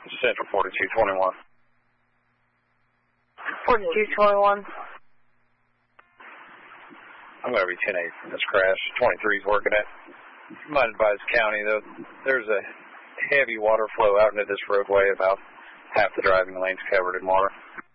Central 4221. 4221. I'm going to be 10-8 from this crash. 23's working it. Might advise county, though, there's a heavy water flow out into this roadway. About half the driving lane's covered in water.